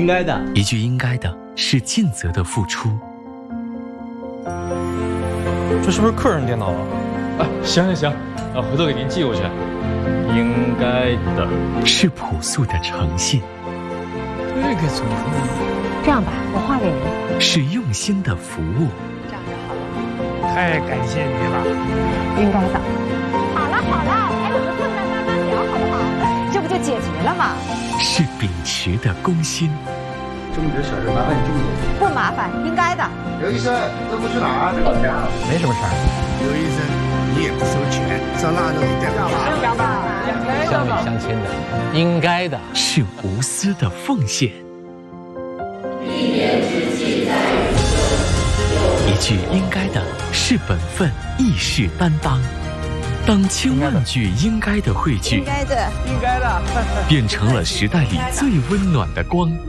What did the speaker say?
该的。 一句应该的是尽责的付出。 这是不是客人电脑啊？ 行，回头给您寄过去。应该的是朴素的诚信。 这个怎么这样吧，我画给您。 是用心的服务。 这样就好了。 太感谢您了。 应该的。好了，哎，我们坐那慢慢聊好不好？这不就解决了吗？ 是秉持的公心。 这么点小事麻烦你这么多。 不麻烦，应该的。 刘医生，这不去哪儿？ 没什么事儿。 刘医生，你也不收钱，上腊肉一点吧。 乡里乡亲的，应该的是无私的奉献。一句应该的是本分，义士担当。当千万句应该的汇聚， 应该的， 变成了时代里最温暖的光。